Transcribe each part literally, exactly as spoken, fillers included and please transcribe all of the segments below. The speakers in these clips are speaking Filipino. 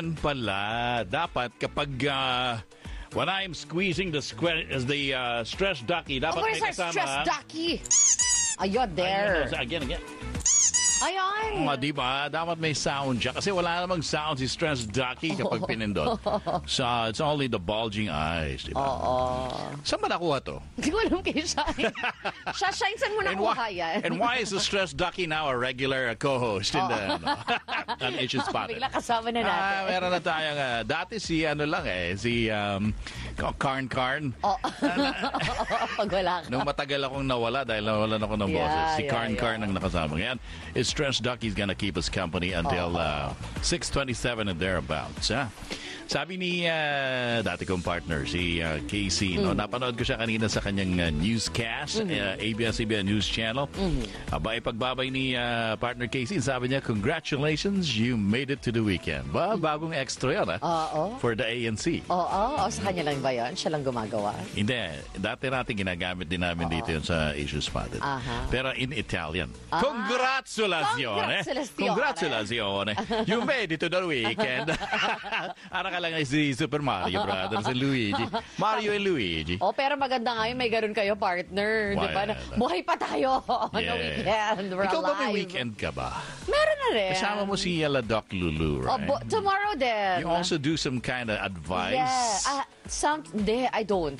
yun pala. Dapat kapag uh, when I'm squeezing the sque- the uh, stress ducky, dapat oh, may kasama. Stress ducky? Ayun, there. Ayun, again, again. Ayun. Oh, di ba? Dapat may sound siya. Kasi wala namang sound si stress ducky kapag pinindot. So, it's only the bulging eyes. Di ba? Oo. Saan ba nakuha to? Hindi ko alam kay Shine. Siya, Shine, saan mo nakuha yan? And why is the stress ducky now a regular co-host in the ano, an Issue Spotted? Bigla kasama na natin. Ah, meron na tayong, uh, dati si ano lang eh, si um, Karn Karn. Oh. Pag wala ka. Nung matagal akong nawala dahil nawalan ako ng Yeah, boses. Si yeah, Karn yeah. Karn ang nakasama. Ngayon, is Stress Ducky's gonna keep us company until uh, six twenty-seven and thereabouts. Ha? Sabi ni uh, dati kong partner, si uh, Casey, no? Mm. Napanood ko siya kanina sa kanyang uh, newscast, Mm-hmm. uh, A B S C B N News Channel. Mm-hmm. Aba, ipagbabay ni uh, partner Casey, sabi niya, congratulations, you made it to the weekend. Ba, bagong extra yun, ha? Oo. For the A N C. Oo, oh, oh, sa kanya lang ba yun? Siya lang gumagawa? Hindi. Dati natin ginagamit din namin Oo. dito yun sa Issue Spotted. Aha. Pero in Italian. Ah. Congratulazione! Congratulazione. Congratulazione! You made it to the weekend. Ara ka lang si Super Mario Brothers and Luigi. Mario and Luigi. Oh, pero maganda nga yun, may ganun kayo, partner. Di ba? Wala. Buhay pa tayo on Yeah. the weekend. We're Ikaw ba may alive. weekend ka ba? Meron na rin. Kasama mo si Yala Doc Lulu, Oh, right? bu- tomorrow din. You also do some kind of advice? Yeah. Uh, some, de, I don't.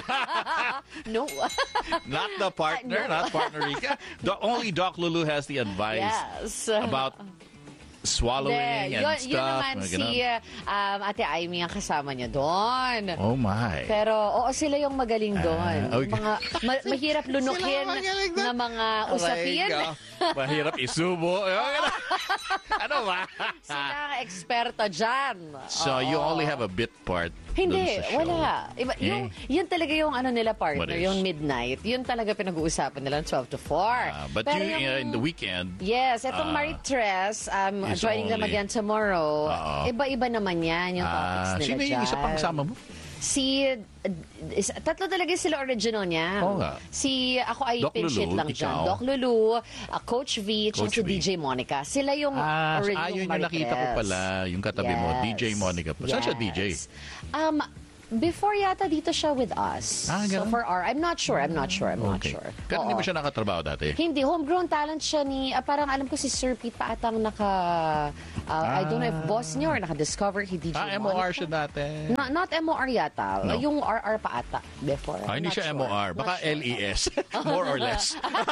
No. Not the partner, No. not partner Rika. Do- only Doc Lulu has the advice Yes. about swallowing De, and yun, stuff. yun naman mga si ganun. um, Ate Amy ang kasama niya doon. Oh my. Pero, oo, sila yung magaling doon. Ah, okay. Mga, ma- mahirap lunukin Sila magaling doon. na mga usapin. Mahirap isubo. Ano ba? Sila ang eksperto dyan. So, Oo. you only have a bit part Hindi, dun sa show. wala. Iba, Eh. yung, yun talaga yung ano nila What partner, is? yung midnight. Yun talaga pinag-uusapan nila twelve to four. Ah, but Pero you, yung- uh, in the weekend, Yes, itong Ah. Maritres, um, Is joining them only- again tomorrow. Oo. Iba-iba naman yan, yung topics ah, nila sino dyan. yung isa pang kasama mo? Si, uh, is, tatlo talaga sila original niya. Oo nga. Si, ako ay Doc pinch hit Lulu, lang ikaw. dyan. Doc Lulu, uh, Coach V, tsaka Coach si V. D J Monica. Sila yung Ah, original ah, yun yung Maritres. nakita ko pala, yung katabi mo, D J Monica. Saan siya D J? Um, before yata dito siya with us. Ah, so ganun? for our, I'm not sure, I'm not sure, I'm not Okay. sure. Pero hindi Oo. mo siya nakatrabaho dati? Hindi, homegrown talent siya ni, ah, parang alam ko si Sir Pete pa atang naka, ah, I don't know if boss niya or naka-discover, he D J Ah, M O R Monica. siya dati. Not, not M O R yata. No. Yung R R pa ata before. Ah, I'm hindi not siya sure. M O R. Baka Not sure. L E S. More or less.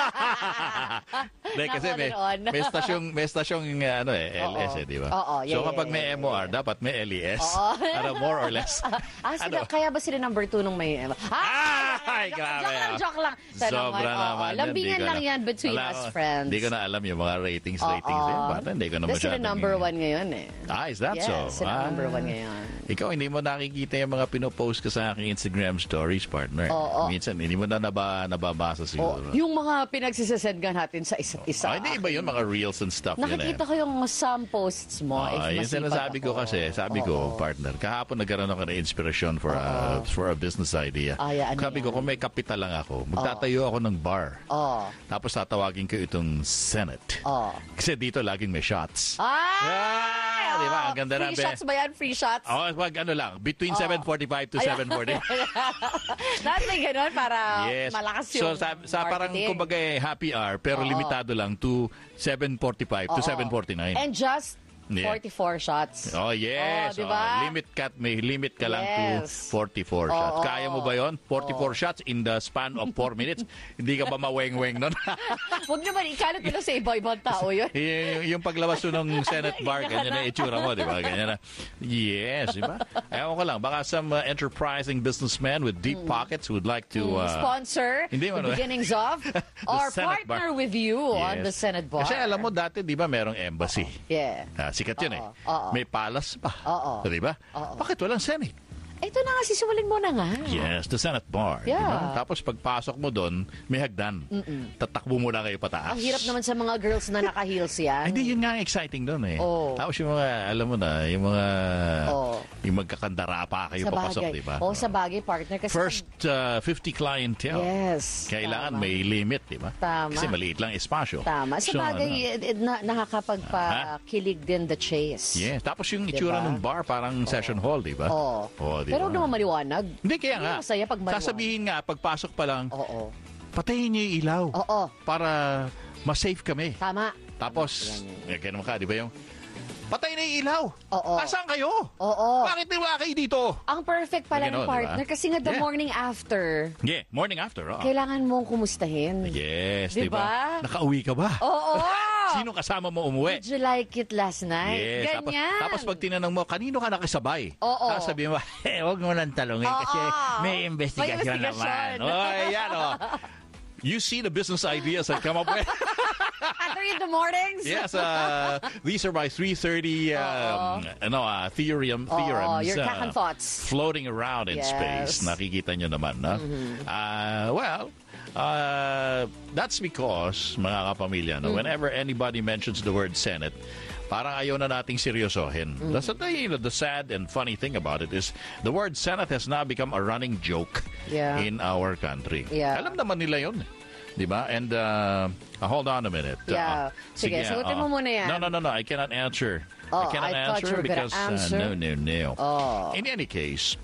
Hindi, kasi may, Naku, on. may stasyong, may stasyong uh, ano eh, L S Oo. eh, di ba? Oo, yeah, so kapag yeah, may yeah, M O R, dapat may L E S. Oo. Para more or less. Ah, sila, Ano? kaya ba sila number two nung may... Ah! Ay, joke, grabe, joke lang, ah. joke lang. Sa Sobra naman, oo. naman. yan. Lambingan Di ko lang na- yan between Wala us ko- friends. Hindi ko na alam yung mga ratings, Oo. ratings. Eh. Bata, hindi ko na Dahil sila masyadong... number one ngayon eh. Ah, is that yes, so? sila Ah. number one ngayon. Ikaw, hindi mo nakikita yung mga pinopost ka sa aking Instagram stories, partner. Oo. Minsan, hindi mo na naba, nababasa Oh, siguro. yung mga pinagsisasendgan natin sa isa't isa. Ah, hindi iba yun, mga reels and stuff. yun Nakikita eh. ko yung some posts mo. Ah, if yun masipag sinasabi ko ako. kasi, sabi ko, Oo. partner, kahapon nagkaroon ako ng inspirasyon for a, for a business idea. Ah, yeah, ano sabi ko, yan? kung may kapital lang ako, magtatayo ako ng bar. Oh. Tapos tatawagin ko itong Senate. Oh. Kasi dito laging may shots. Ay! Ah, di ba? Ang ganda Free na, be. shots ba yan? Free shots? Oh, wag ano lang, between seven forty-five to seven forty. Lahat may ganun para Yes. malakas So yung sa, sa parang marketing. kumbaga eh, happy hour pero Oo. limitado lang to seven forty-five to Oo. seven forty-nine. And just Yeah. forty-four shots. Oh, yes. Oh, diba? Oh, limit cut, may limit ka lang to Yes. forty-four Oo. shots. Kaya mo ba yon? forty-four shots in the span of four minutes? Hindi ka ba maweng-weng nun? Huwag naman, ikalat mo lang sa iba-ibang tao yun. Y- yung paglabas mo ng Senate bar, ganyan na itsura mo, di ba? Ganyan na. Yes, di ba? Ewan ko lang, baka some uh, enterprising businessman with deep pockets would like to... Uh, Sponsor hindi the mo, no? beginnings of or Senate partner bar. with you on Yes. the Senate bar. Kasi alam mo, dati, di ba, merong embassy. Yeah. Ah, sikat yun eh. Oo, oo. May palace pa. Oo. Di ba? Oo. Bakit walang Senate? Ito na nga, sisiwalin mo na nga. Yes, the Senate bar. di Yeah. ba? Tapos pagpasok mo doon, may hagdan. Tatakbo mo na kayo pataas. Ang hirap naman sa mga girls na naka-heels yan. Ay, hindi, yun nga ang exciting doon eh. Oo. Tapos yung mga, alam mo na, yung mga Oo. yung magkakandara pa kayo Sa papasok, bagay. di ba? Oo, sa bagay, partner. Kasi First uh, fifty clientele. Yes, Kailangan tama. may limit, di ba? Tama. Kasi maliit lang espasyo. Tama. Sa So, bagay, ano, eh, eh, na, nakakapagpakilig din the chase. yes. Tapos yung itsura Diba? ng bar, parang session hall, di ba? Oo. Oo, di Pero ba? huwag naman maliwanag. Hindi, kaya Hindi nga. masaya pag maliwanag. Sasabihin nga, pagpasok pa lang, Oo. patayin niyo yung ilaw. Oo. Para ma-safe kami. Tama. Tapos, Yan, eh, kaya naman ka, di ba yung, patay na yung ilaw. Oo. Nasaan kayo? Oo. Bakit di ba kayo dito? Ang perfect pala Ganun, ng partner diba? kasi nga the Yeah. morning after, Yeah, morning after. Oh. kailangan mong kumustahin. Yes, di Diba? ba? Nakauwi ka ba? Oo. Sino kasama mo umuwi? Did you like it last night? Yes. Tapos, Ganyan. tapos pag tinanong mo, kanino ka nakisabay? Oo. Tapos sabihin mo, eh, huwag mo lang talungin kasi Oo. may investigasyon May investigasyon. naman. Oh, yan, oh. You see the business ideas I come up with. At three in the mornings? Yes, uh, these are my three thirty um, ano, uh, theorem, Oo, theorems your uh, kakan thoughts. floating around in Yes. space. Nakikita nyo naman, no? Uh, well, uh, that's because, mga kapamilya, no, whenever anybody mentions the word Senate, parang ayaw na nating seryosohin. That's the, you know, the sad and funny thing about it is the word Senate has now become a running joke Yeah. in our country. Yeah. Alam naman nila yun. Di ba? And uh, uh, hold on a minute. Yeah. Uh, Sige, sagutin mo muna yan. No, no, no, no. I cannot answer. Oh, I cannot I thought answer you were gonna because answer. Uh, no, no, no. Oh. In any case,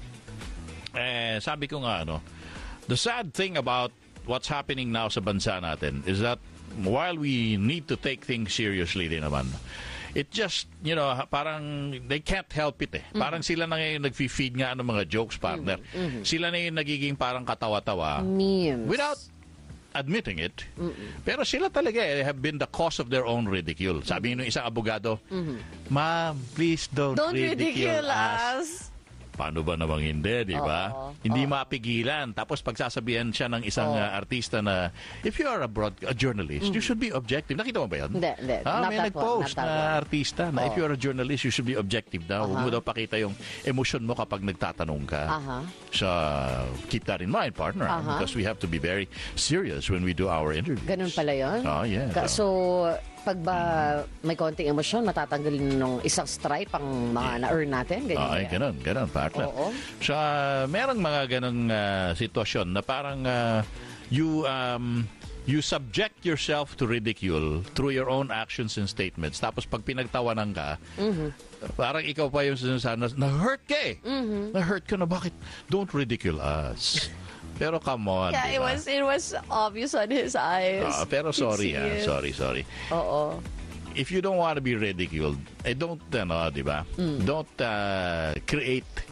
eh, sabi ko nga, ano, the sad thing about what's happening now sa bansa natin is that while we need to take things seriously din naman, it just, you know, parang they can't help it eh. Parang sila na ngayon nag-feed nga ng mga jokes, partner. Sila na yung nagiging parang katawa-tawa Memes. without admitting it. Pero sila talaga eh, have been the cause of their own ridicule. Sabi ng isang abogado, Ma'am, please don't, Don't ridicule, ridicule us. us. Paano ba namang hindi, di ba? Oo. Hindi Oo. mapigilan. Tapos pagsasabihan siya ng isang Oo. uh, artista na, if you are a, broad, a journalist, you should be objective. Nakita mo ba yan? Hindi, hindi. Ah, Not may that one, nag-post not that na one. artista na if Oo. you are a journalist, you should be objective daw. Huwag mo Aha. daw pakita yung emosyon mo kapag nagtatanong ka. Aha. So, keep that in mind, partner. Aha. Because we have to be very serious when we do our interviews. Ganun pala yun? Oh, yeah. Ka- so, pag ba may konting emosyon, matatanggalin ng isang stripe ang mga na-earn natin? Ganyan Ah, ay, ba yan? ganun, ganun, partner. Oo. So, uh, merong mga ganung uh, sitwasyon na parang uh, you um, you subject yourself to ridicule through your own actions and statements. Tapos pag pinagtawanan ka, parang ikaw pa yung sinasabi na, na-hurt ka eh. Na-hurt ka na, bakit? Don't ridicule us. Pero come on, Yeah, di it ba? was, it was obvious on his eyes. Ah, pero sorry, You ah, see it. sorry, sorry. Oo. If you don't want to be ridiculed, eh don't, ano, di ba? Don't uh, create